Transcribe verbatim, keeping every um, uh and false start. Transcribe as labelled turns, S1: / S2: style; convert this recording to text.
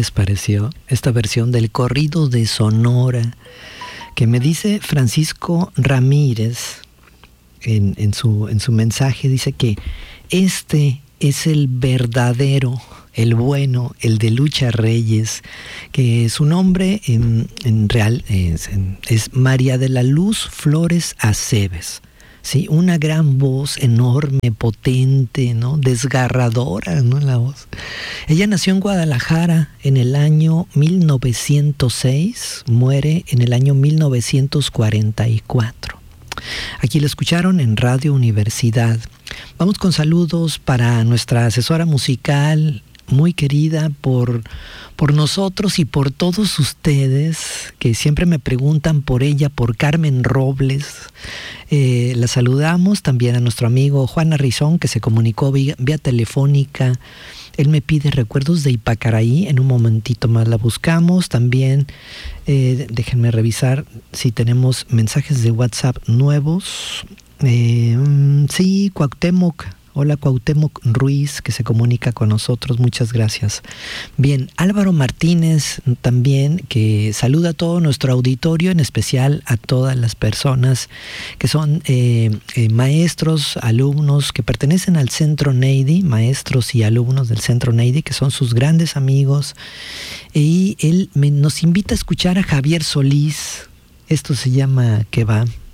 S1: les pareció esta versión del corrido de Sonora que me dice Francisco Ramírez en, en, su, en su mensaje? Dice que este es el verdadero, el bueno, el de Lucha Reyes, que su nombre en, en real es, en, es María de la Luz Flores Aceves. Sí, una gran voz enorme, potente, ¿no? Desgarradora, ¿no? La voz. Ella nació en Guadalajara en el año mil novecientos seis, muere en el año mil novecientos cuarenta y cuatro. Aquí la escucharon en Radio Universidad. Vamos con saludos para nuestra asesora musical, muy querida por, por nosotros y por todos ustedes que siempre me preguntan por ella, por Carmen Robles. Eh, la saludamos también a nuestro amigo Juan Arrizón, que se comunicó vía, vía telefónica. Él me pide recuerdos de Ipacaraí. En un momentito más la buscamos. También eh, déjenme revisar si tenemos mensajes de WhatsApp nuevos. Eh, sí, Cuauhtémoc. Hola, Cuauhtémoc Ruiz, que se comunica con nosotros, muchas gracias. Bien, Álvaro Martínez también, que saluda a todo nuestro auditorio, en especial a todas las personas que son eh, eh, maestros, alumnos, que pertenecen al Centro Neidy, maestros y alumnos del Centro Neidy, que son sus grandes amigos. Y él me, nos invita a escuchar a Javier Solís. Esto se llama ¿Qué va?